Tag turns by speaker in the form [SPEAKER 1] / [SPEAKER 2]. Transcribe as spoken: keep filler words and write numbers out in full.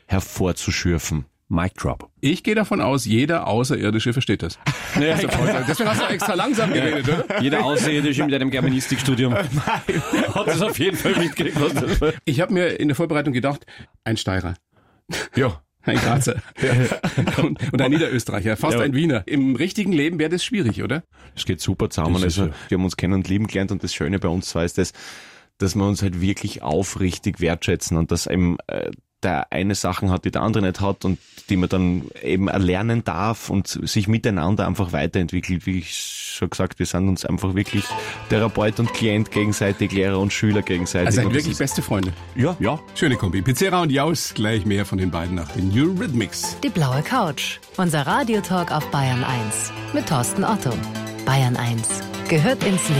[SPEAKER 1] hervorzuschürfen. Mic drop.
[SPEAKER 2] Ich gehe davon aus, jeder Außerirdische versteht das.
[SPEAKER 1] Ja,
[SPEAKER 2] Also, deswegen hast du extra langsam geredet, oder?
[SPEAKER 1] jeder Außerirdische mit einem Germanistikstudium hat das auf jeden Fall mitgekriegt.
[SPEAKER 2] Ich habe mir in der Vorbereitung gedacht, ein Steirer.
[SPEAKER 1] Ja.
[SPEAKER 2] Ein Grazer. Ja. Und, und ein Niederösterreicher, fast
[SPEAKER 1] Ja.
[SPEAKER 2] ein Wiener. Im richtigen Leben wäre das schwierig, oder?
[SPEAKER 1] Es geht super zusammen.
[SPEAKER 2] Das ist
[SPEAKER 1] Also
[SPEAKER 2] ja-
[SPEAKER 1] wir haben uns kennen und lieben gelernt und das Schöne bei uns zwei ist das, dass wir uns halt wirklich aufrichtig wertschätzen und dass eben äh, der eine Sachen hat, die der andere nicht hat und die man dann eben erlernen darf und sich miteinander einfach weiterentwickelt. Wie ich schon gesagt, wir sind uns einfach wirklich Therapeut und Klient gegenseitig, Lehrer und Schüler gegenseitig.
[SPEAKER 2] Also
[SPEAKER 1] Und
[SPEAKER 2] wirklich
[SPEAKER 1] das
[SPEAKER 2] beste Freunde.
[SPEAKER 1] ist, ja,
[SPEAKER 2] Ja, schöne Kombi. Pizzera und Jaus, gleich mehr von den beiden nach den Eurythmics.
[SPEAKER 3] Die blaue Couch. Unser Radiotalk auf Bayern eins. Mit Thorsten Otto. Bayern eins gehört ins Leben.